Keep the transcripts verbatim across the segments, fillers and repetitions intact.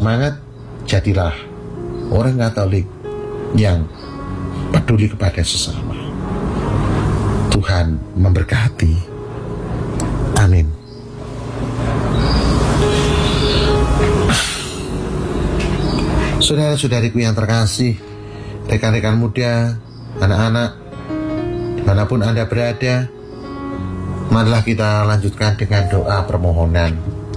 semangat, jadilah orang Katolik yang peduli kepada sesama. Tuhan memberkati. Amin. Saudara-saudariku yang terkasih, rekan-rekan muda, anak-anak, dimanapun Anda berada, marilah kita lanjutkan dengan doa permohonan.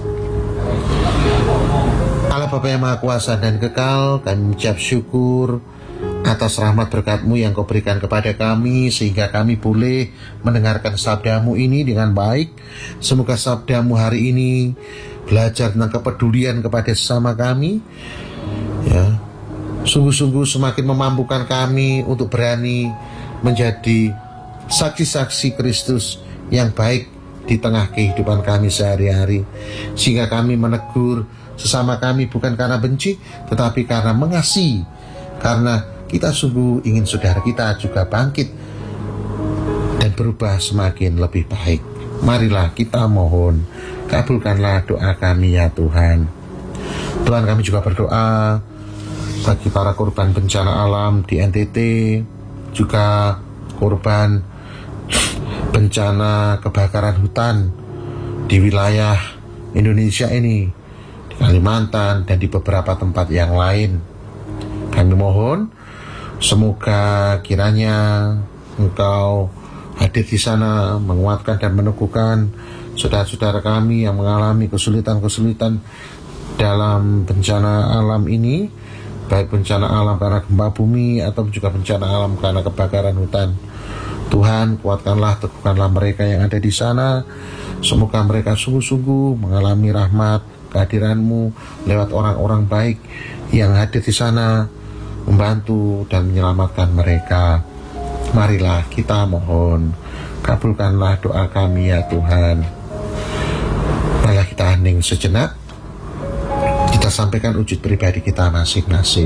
Allah Bapa yang Maha Kuasa dan Kekal, kami mengucap syukur atas rahmat berkat-Mu yang Kau berikan kepada kami, sehingga kami boleh mendengarkan sabda-Mu ini dengan baik. Semoga sabda-Mu hari ini belajar tentang kepedulian kepada sesama kami, ya, sungguh-sungguh semakin memampukan kami untuk berani menjadi saksi-saksi Kristus yang baik di tengah kehidupan kami sehari-hari, sehingga kami menegur sesama kami bukan karena benci, tetapi karena mengasihi, karena kita sungguh ingin saudara kita juga bangkit dan berubah semakin lebih baik. Marilah kita mohon, kabulkanlah doa kami ya Tuhan. Tuhan, kami juga berdoa bagi para korban bencana alam di N T T, juga korban bencana kebakaran hutan di wilayah Indonesia ini, di Kalimantan dan di beberapa tempat yang lain. Kami mohon semoga kiranya Engkau hadir di sana, menguatkan dan meneguhkan saudara-saudara kami yang mengalami kesulitan-kesulitan dalam bencana alam ini, baik bencana alam karena gempa bumi atau juga bencana alam karena kebakaran hutan. Tuhan, kuatkanlah, teguhkanlah mereka yang ada di sana. Semoga mereka sungguh-sungguh mengalami rahmat kehadiran-Mu lewat orang-orang baik yang hadir di sana, membantu dan menyelamatkan mereka. Marilah kita mohon, kabulkanlah doa kami ya Tuhan. Marilah kita hening sejenak, kita sampaikan wujud pribadi kita masing-masing.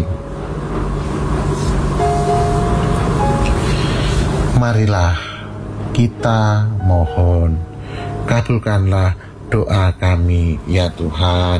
Marilah kita mohon, kabulkanlah doa kami ya Tuhan.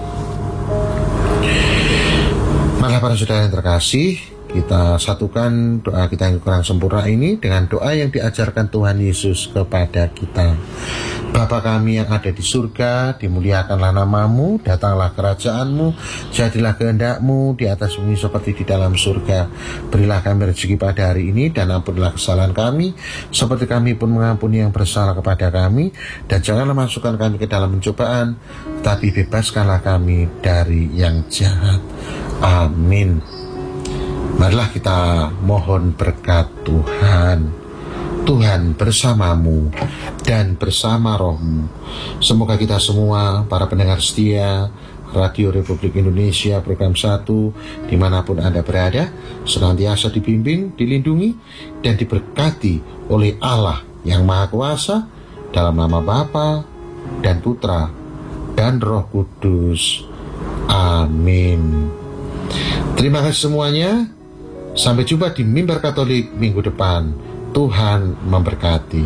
Marilah para saudara yang terkasih, kita satukan doa kita yang kurang sempurna ini dengan doa yang diajarkan Tuhan Yesus kepada kita. Bapa kami yang ada di surga, dimuliakanlah nama-Mu, datanglah kerajaan-Mu, jadilah kehendak-Mu di atas bumi seperti di dalam surga. Berilah kami rezeki pada hari ini, dan ampunilah kesalahan kami, seperti kami pun mengampuni yang bersalah kepada kami. Dan janganlah masukkan kami ke dalam pencobaan, tapi bebaskanlah kami dari yang jahat. Amin. Marilah kita mohon berkat Tuhan. Tuhan bersamamu dan bersama rohmu. Semoga kita semua, para pendengar setia Radio Republik Indonesia Program satu, dimanapun Anda berada, senantiasa dibimbing, dilindungi, dan diberkati oleh Allah yang Maha Kuasa, dalam nama Bapa dan Putra dan Roh Kudus. Amin. Terima kasih semuanya. Sampai jumpa di Mimbar Katolik minggu depan. Tuhan memberkati.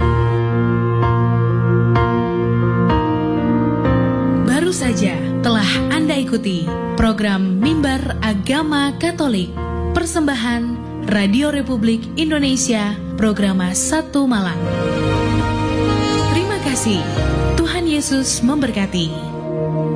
Baru saja telah Anda ikuti program Mimbar Agama Katolik, persembahan Radio Republik Indonesia, Program satu Malang. Terima kasih. Tuhan Yesus memberkati.